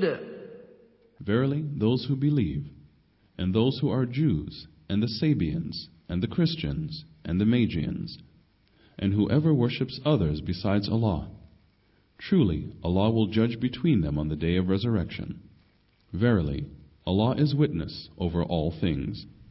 Verily, those who believe, and those who are Jews, and the Sabians, and the Christians, and the Magians, and whoever worships others besides Allah, truly Allah will judge between them on the day of resurrection. Verily, Allah is witness over all things.